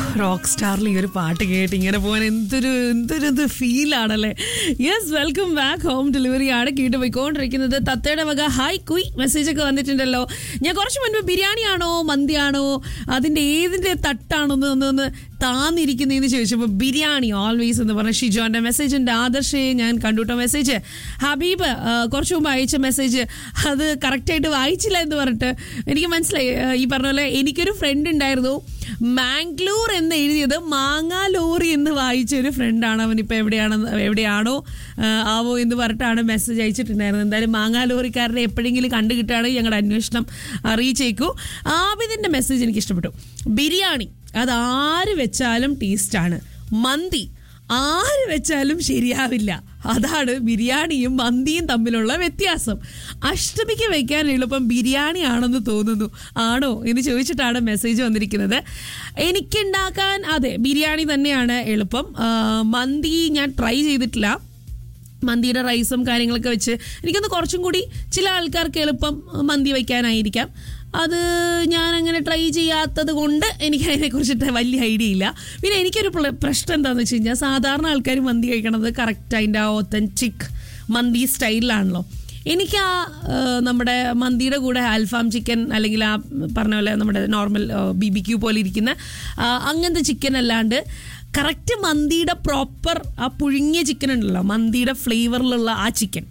Rock സ്റ്റാറിൽ ഈ ഒരു പാട്ട് കേട്ട് ഇങ്ങനെ പോകാൻ എന്തൊരു ഫീലാണല്ലേ. Yes, welcome back. Home delivery ആണ് കേട്ട് പോയിക്കൊണ്ടിരിക്കുന്നത്. തത്തയുടെ വക ഹായ് കുയ് മെസ്സേജൊക്കെ വന്നിട്ടുണ്ടല്ലോ. ഞാൻ കുറച്ച് മുൻപ് ബിരിയാണിയാണോ മന്തിയാണോ അതിൻ്റെ ഏതിൻ്റെ തട്ടാണോ ഒന്ന് താന്നിരിക്കുന്നതെന്ന് ചോദിച്ചപ്പോൾ ബിരിയാണി ഓൾവേസ് എന്ന് പറഞ്ഞ ഷിജോന്റെ മെസ്സേജ് ഉണ്ട്. ആദർശയെ ഞാൻ കണ്ടുട്ടോ മെസ്സേജ്. ഹബീബ് കുറച്ച് മുമ്പ് അയച്ച മെസ്സേജ് അത് കറക്റ്റായിട്ട് വായിച്ചില്ല എന്ന് പറഞ്ഞിട്ട് എനിക്ക് മനസ്സിലായി. ഈ പറഞ്ഞ പോലെ എനിക്കൊരു ഫ്രണ്ട് ഉണ്ടായിരുന്നു, മാംഗ്ലൂർ എന്ന് എഴുതിയത് മാങ്ങാലോറി എന്ന് വായിച്ച ഒരു ഫ്രണ്ടാണ്. അവനിപ്പോൾ എവിടെയാണോ ആവോ എന്ന് പറഞ്ഞിട്ടാണ് മെസ്സേജ് അയച്ചിട്ടുണ്ടായിരുന്നത്. എന്തായാലും മാങ്ങാലോറിക്കാരനെ എപ്പോഴെങ്കിലും കണ്ടു കിട്ടുകയാണെങ്കിൽ ഞങ്ങളുടെ അന്വേഷണം അറിയിച്ചേക്കൂ. ആബിദിൻ്റെ മെസ്സേജ് എനിക്ക് ഇഷ്ടപ്പെട്ടു. ബിരിയാണി അത് ആര് വെച്ചാലും ടേസ്റ്റാണ്, മന്തി ആര് വെച്ചാലും ശരിയാവില്ല. അതാണ് ബിരിയാണിയും മന്തിയും തമ്മിലുള്ള വ്യത്യാസം. അഷ്ടമിക്ക് വെക്കാൻ എളുപ്പം ബിരിയാണി ആണെന്ന് തോന്നുന്നു, ആണോ എന്ന് ചോദിച്ചിട്ടാണ് മെസ്സേജ് വന്നിരിക്കുന്നത്. എനിക്കുണ്ടാക്കാൻ അതെ ബിരിയാണി തന്നെയാണ് എളുപ്പം. മന്തി ഞാൻ ട്രൈ ചെയ്തിട്ടില്ല. മന്തിയുടെ റൈസും കാര്യങ്ങളൊക്കെ വെച്ച് എനിക്കൊന്ന് കുറച്ചും കൂടി ചില ആൾക്കാർക്ക് എളുപ്പം മന്തി വയ്ക്കാനായിരിക്കാം. അത് ഞാൻ അങ്ങനെ ട്രൈ ചെയ്യാത്തത് കൊണ്ട് എനിക്ക് അതിനെക്കുറിച്ചിട്ട് വലിയ ഐഡിയ ഇല്ല. പിന്നെ എനിക്കൊരു പ്രശ്നം എന്താണെന്ന് വെച്ച് കഴിഞ്ഞാൽ സാധാരണ ആൾക്കാർ മന്തി കഴിക്കണത് കറക്റ്റ് അതിൻ്റെ ആ ഒത്തൻറ്റിക് മന്തി സ്റ്റൈലിലാണല്ലോ. എനിക്ക് ആ നമ്മുടെ മന്തിയുടെ കൂടെ അൽഫാം ചിക്കൻ അല്ലെങ്കിൽ ആ പറഞ്ഞ പോലെ നമ്മുടെ നോർമൽ BBQ പോലെ ഇരിക്കുന്ന അങ്ങനത്തെ ചിക്കൻ അല്ലാണ്ട് കറക്റ്റ് മന്തിയുടെ പ്രോപ്പർ ആ പുഴുങ്ങിയ ചിക്കൻ ഉണ്ടല്ലോ, മന്തിയുടെ ഫ്ലേവറിലുള്ള ആ ചിക്കൻ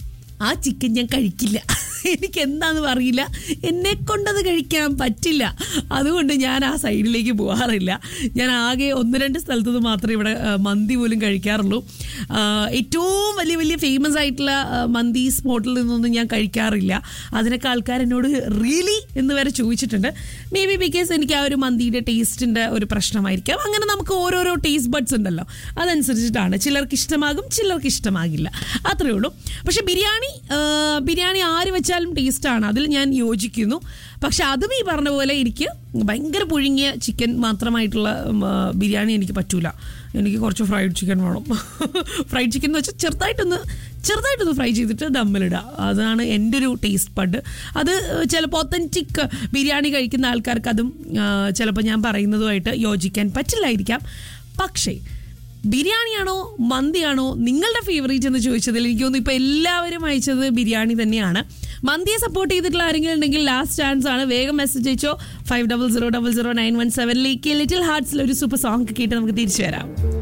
ഞാൻ കഴിക്കില്ല. എനിക്ക് എന്താണെന്ന് അറിയില്ല, എന്നെ കൊണ്ടത് കഴിക്കാൻ പറ്റില്ല. അതുകൊണ്ട് ഞാൻ ആ സൈഡിലേക്ക് പോകാറില്ല. ഞാൻ ആകെ 1-2 സ്ഥലത്തുനിന്ന് മാത്രമേ ഇവിടെ മന്തി പോലും കഴിക്കാറുള്ളൂ. ഏറ്റവും വലിയ ഫേമസ് ആയിട്ടുള്ള മന്തി സ്പോട്ടിൽ നിന്നൊന്നും ഞാൻ കഴിക്കാറില്ല. അതിനൊക്കെ ആൾക്കാർ എന്നോട് റിയലി എന്ന് വരെ ചോദിച്ചിട്ടുണ്ട്. മേ ബി ബിക്കോസ് എനിക്ക് ആ ഒരു മന്തിയുടെ ടേസ്റ്റിൻ്റെ ഒരു പ്രശ്നമായിരിക്കാം. അങ്ങനെ നമുക്ക് ഓരോരോ ടേസ്റ്റ് ബഡ്സ് ഉണ്ടല്ലോ, അതനുസരിച്ചിട്ടാണ്. ചിലർക്ക് ഇഷ്ടമാകും, ചിലർക്ക് ഇഷ്ടമാകില്ല, അത്രയേ ഉള്ളൂ. പക്ഷെ ബിരിയാണി ആര് വെച്ചാലും ടേസ്റ്റാണ്, അതിൽ ഞാൻ യോജിക്കുന്നു. പക്ഷെ അതും ഈ പറഞ്ഞ പോലെ എനിക്ക് ഭയങ്കര പുഴുങ്ങിയ ചിക്കൻ മാത്രമായിട്ടുള്ള ബിരിയാണി എനിക്ക് പറ്റൂല. എനിക്ക് കുറച്ച് ഫ്രൈഡ് ചിക്കൻ വേണം. ഫ്രൈഡ് ചിക്കൻ എന്ന് വെച്ചാൽ ചെറുതായിട്ടൊന്ന് ഫ്രൈ ചെയ്തിട്ട് ദമ്മിലിടുക, അതാണ് എൻ്റെ ഒരു ടേസ്റ്റ് ബഡ്. അത് ചിലപ്പോൾ ഒത്തൻറ്റിക് ബിരിയാണി കഴിക്കുന്ന ആൾക്കാർക്ക് അതും ചിലപ്പോൾ ഞാൻ പറയുന്നതുമായിട്ട് യോജിക്കാൻ പറ്റില്ലായിരിക്കാം. പക്ഷേ ബിരിയാണിയാണോ മന്തിയാണോ നിങ്ങളുടെ ഫേവറേറ്റ് എന്ന് ചോദിച്ചതിൽ എനിക്ക് തോന്നുന്നു ഇപ്പോൾ എല്ലാവരും അയച്ചത് ബിരിയാണി തന്നെയാണ്. മന്തിയെ സപ്പോർട്ട് ചെയ്തിട്ടുള്ള ആരെങ്കിലും ഉണ്ടെങ്കിൽ ലാസ്റ്റ് ചാൻസ് ആണ്. വേഗം മെസ്സേജ് അയച്ചോ 50000917 ലിറ്റിൽ ഹാർട്ട്സിൽ ഒരു സൂപ്പർ സോങ് കേട്ട് നമുക്ക് തിരിച്ചു വരാം.